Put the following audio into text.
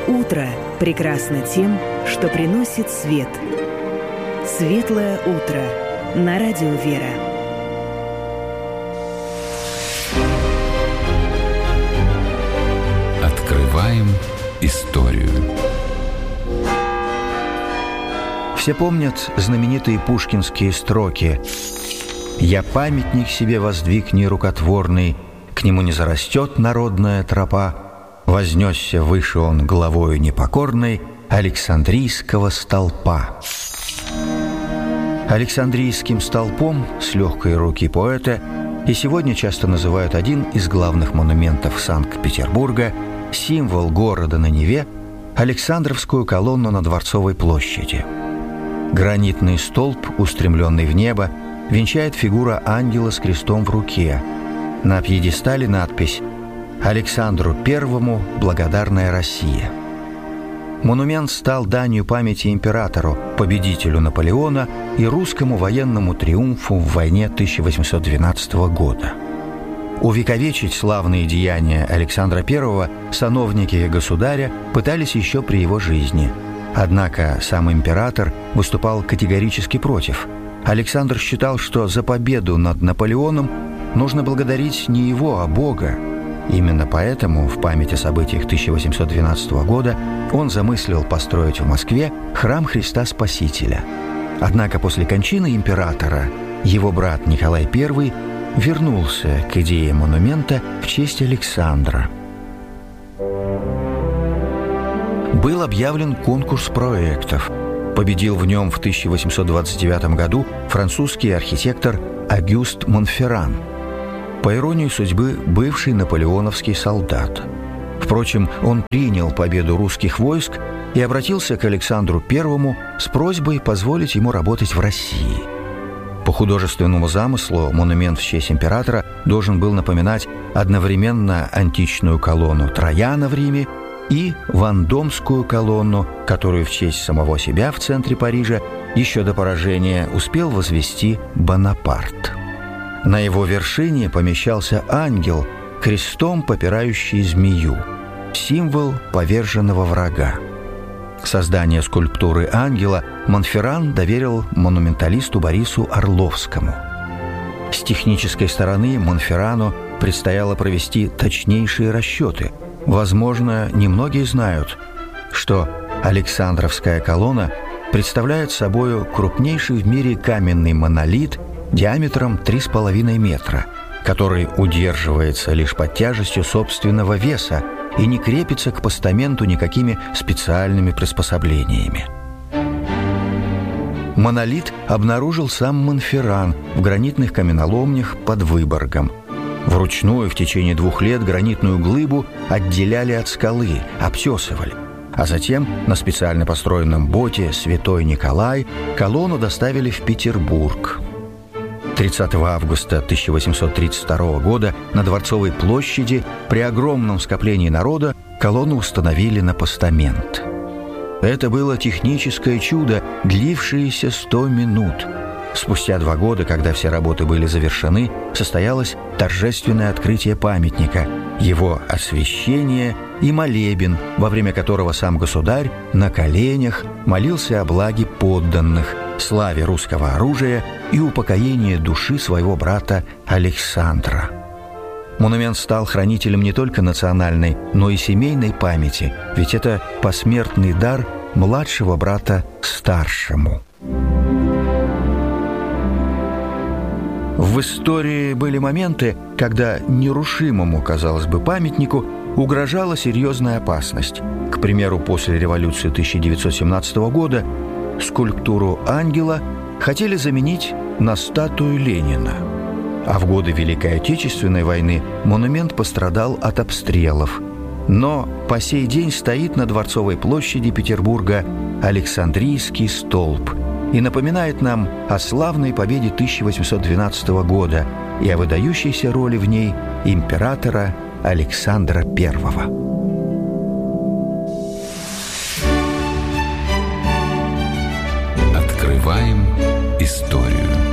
Утро прекрасно тем, что приносит свет. Светлое утро на радио «Вера». Открываем историю. Все помнят знаменитые пушкинские строки: «Я памятник себе воздвиг нерукотворный, к нему не зарастет народная тропа, вознесся выше он главою непокорной Александрийского столпа». Александрийским столпом с легкой руки поэта и сегодня часто называют один из главных монументов Санкт-Петербурга, символ города на Неве, Александровскую колонну на Дворцовой площади. Гранитный столб, устремленный в небо, венчает фигура ангела с крестом в руке. На пьедестале надпись «Александру Первому благодарная Россия». Монумент стал данью памяти императору, победителю Наполеона и русскому военному триумфу в войне 1812 года. Увековечить славные деяния Александра I сановники государя пытались еще при его жизни. Однако сам император выступал категорически против. Александр считал, что за победу над Наполеоном нужно благодарить не его, а Бога. Именно поэтому в память о событиях 1812 года он замыслил построить в Москве храм Христа Спасителя. Однако после кончины императора его брат Николай I вернулся к идее монумента в честь Александра. Был объявлен конкурс проектов. Победил в нем в 1829 году французский архитектор Огюст Монферран, по иронии судьбы бывший наполеоновский солдат. Впрочем, он принял победу русских войск и обратился к Александру I с просьбой позволить ему работать в России. По художественному замыслу монумент в честь императора должен был напоминать одновременно античную колонну Трояна в Риме и Вандомскую колонну, которую в честь самого себя в центре Парижа еще до поражения успел возвести Бонапарт. На его вершине помещался ангел, крестом попирающий змею, символ поверженного врага. Создание скульптуры ангела Монферран доверил монументалисту Борису Орловскому. С технической стороны Монферрану предстояло провести точнейшие расчеты. Возможно, немногие знают, что Александровская колонна представляет собой крупнейший в мире каменный монолит диаметром 3,5 метра, который удерживается лишь под тяжестью собственного веса и не крепится к постаменту никакими специальными приспособлениями. Монолит обнаружил сам Монферран в гранитных каменоломнях под Выборгом. Вручную в течение 2 лет гранитную глыбу отделяли от скалы, обтесывали, а затем на специально построенном боте «Святой Николай» колонну доставили в Петербург. 30 августа 1832 года на Дворцовой площади при огромном скоплении народа колонну установили на постамент. Это было техническое чудо, длившееся 100 минут. Спустя 2 года, когда все работы были завершены, состоялось торжественное открытие памятника, его освящение и молебен, во время которого сам государь на коленях молился о благе подданных, славе русского оружия и упокоении души своего брата Александра. Монумент стал хранителем не только национальной, но и семейной памяти, ведь это посмертный дар младшего брата старшему. В истории были моменты, когда нерушимому, казалось бы, памятнику угрожала серьезная опасность. К примеру, после революции 1917 года скульптуру ангела хотели заменить на статую Ленина. А в годы Великой Отечественной войны монумент пострадал от обстрелов. Но по сей день стоит на Дворцовой площади Петербурга Александрийский столб и напоминает нам о славной победе 1812 года и о выдающейся роли в ней императора Александра I. Открываем историю.